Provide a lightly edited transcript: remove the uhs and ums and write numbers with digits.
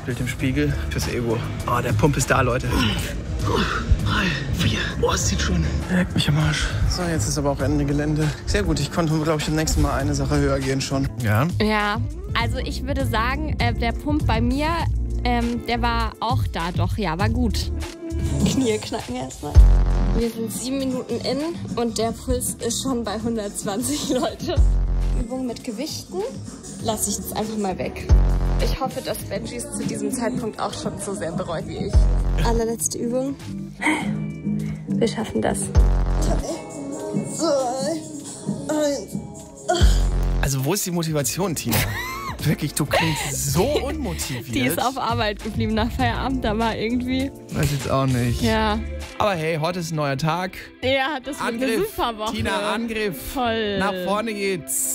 Bild im Spiegel fürs Ego. Oh, der Pump ist da, Leute. 3, 4. Oh, es zieht schon. Leck mich am Arsch. So, jetzt ist aber auch Ende Gelände. Sehr gut, ich konnte, glaube ich, beim nächsten Mal eine Sache höher gehen schon. Ja? Ja, also ich würde sagen, der Pump bei mir, der war auch da, doch, ja, war gut. Knie knacken erstmal. Wir sind 7 Minuten in und der Puls ist schon bei 120, Leute. Übung mit Gewichten lasse ich jetzt einfach mal weg. Ich hoffe, dass Benji es zu diesem Zeitpunkt auch schon so sehr bereut wie ich. Allerletzte Übung. Wir schaffen das. 3, 2, 1. Also wo ist die Motivation, Tina? Wirklich, du klingst so unmotiviert. Die ist auf Arbeit geblieben nach Feierabend, da war irgendwie... Weiß jetzt auch nicht. Ja. Aber hey, heute ist ein neuer Tag. Ja, das wird eine super Woche. Tina, Angriff. Voll. Nach vorne geht's.